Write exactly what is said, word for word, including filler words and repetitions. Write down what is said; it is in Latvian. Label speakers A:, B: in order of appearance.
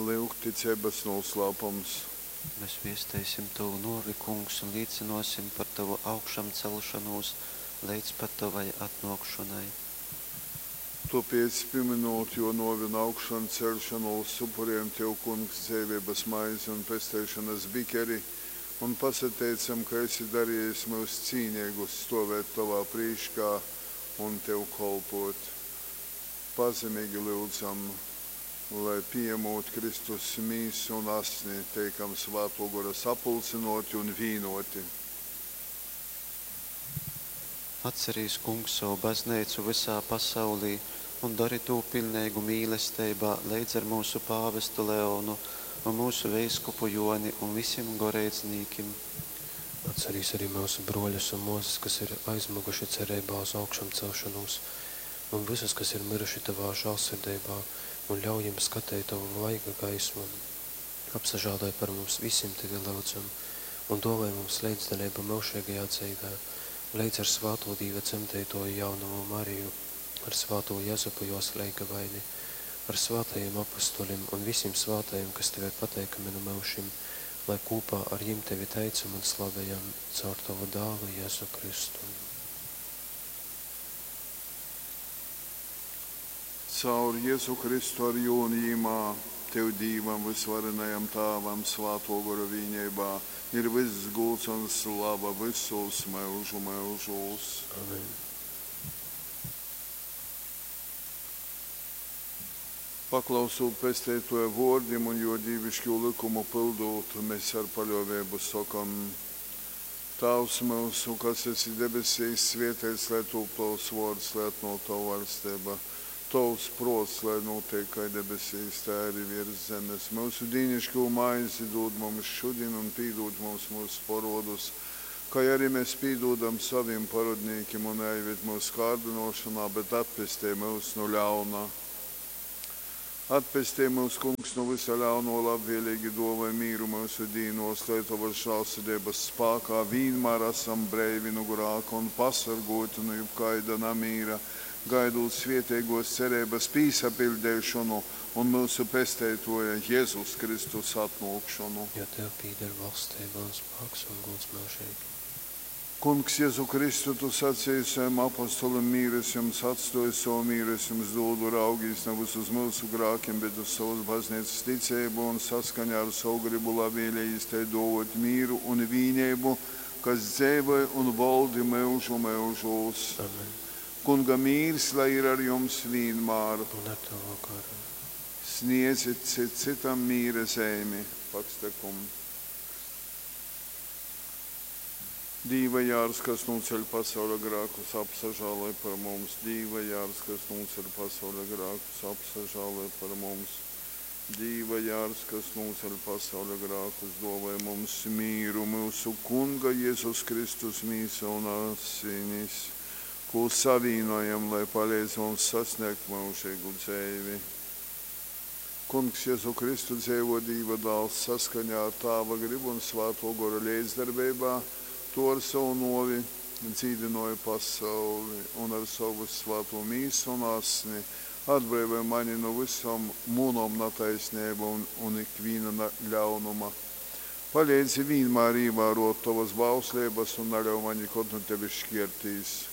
A: Lūk, ticības noslēpums.
B: Mēs viestēsim Tavu novi, Kungs, un liecinosim par Tavu augšām celšanos līdz pat Tavai atnākšanai.
A: Tāpēc pieminot jo novi un augšanu celšanos upuriem Tev, Kungs, dzīvības maizi un pestēšanas bikeri, un pasateicam, ka esi darījis mūs cīnīgus stāvēt Tavā prīškā un Tev kolpot. Pazemīgi lūdzam, lai pieņemot Kristus mīsu un asni, teikam Svēto Gara sapulcinoti un vīnoti.
B: Atcerīs, Kungs, savu baznīcu visā pasaulī un dari to pilnīgu mīlestībā līdz ar mūsu pāvestu Leonu un mūsu veiskupu Joni un visiem garīdzniekiem.
C: Atcerīs arī mūsu broļus un mūzes, kas ir aizmuguši cerībā uz augšām celšanos, un visus, kas ir miruši Tavā žēlsirdībā, un ļauj jums skatīt Tavu vaiga gaismu. Apsažādāj par mums visiem Tevi lūdzam, un dāvāj mums līdzdalību mūžīgajā dzīvē, līdz ar Svēto Dieva dzemdēto jaunumu Mariju, ar Svēto Jēzupu jos leigavaini, ar svētajiem apostoļiem un visiem svētajiem, kas Tevi pateikami no mūžiem, lai kopā ar jim Tevi teicam un slavējam caur Tavu dālu Jēzu Kristu.
A: Caur Jēzu Kristu ar jūnījumā Tev Dīvam visvarenajam Tāvam Svēto Gara vienībā ir viss gods un slava visos mūžu mūžos.
C: Amen.
A: Paklausot pestētoja vārdiem un jo dievišķo likumu pildot, mēs ar paļāvību sakam: Tavs mūsu, kas esi debesīs, svētīts, lai top Tavs vārds, lai atnāk Tava valstība. Tavs prots, lai notiek kā debesīs, tā arī virs zemes. Mūsu dīnišķo maizi dod mums šodien un pīdod mums mūsu parodus, kā arī mēs pīdodam saviem parodniekiem un neaizved mūsu kārdinošanā, bet atpestē mūs no ļaunā. Atpestē mūs, Kungs, no visa ļauno, labvēlīgi dāvāj mīru mūsu dīnos, lai Tavas žēlsirdības spēkā vienmēr esam breivi no grēka un pasargoti no jebkaida namīra, gaidot svētīgos cerības pīsapildēšanu un mūsu pestētoja Jēzus Kristus atnākšanu.
C: Jo Tev pīder valstība un spēks un gods mūžīgi.
A: Kungs, Jēzu Kristu, Tu sacīji saviem apostolim: mīres jums atstāju, savu mīres jums dodu, raugīs nevis uz mūsu grēkiem, bet uz savas baznīcas ticību un saskaņā ar savu gribu labvēlējis tai dāvāt mīru un vienību, kas dzīvoja un valdi mūžu mūžos.
C: Amen.
A: Kunga mīrs, lai ir ar jums vienmēr.
C: Un ar Tavu garu.
A: Sniedzit cit citam mīra zīmi, pakstekum. Dīva jārs, kas noceļ pasaules grēkus, apsažālē par mums. Dīva jārs, kas noceļ pasaules grēkus, apsažālē par mums. Dīva jārs, kas noceļ pasaules grēkus, dāvāj mums mīru mūsu Kunga Jēzus Kristus mīsa un asinis, ko savīnojam, lai palīdz mums sasniegt mūžīgu dzīvi. Kungs, Jēzu Kristu dzīvo Dieva dēls saskaņā ar Tava gribu un Svēto Gara līdzdarbībā, to ar savu novi dzīvināja pasauli un ar savu svēto mīsu un asni atbrīvoja mani no visam mūnam netaisnība un, un ikviena ļaunuma. Palīdzi vienmēr ievērot Tavas bauslības un neļauj mani kaut no Tevis šķirtīs.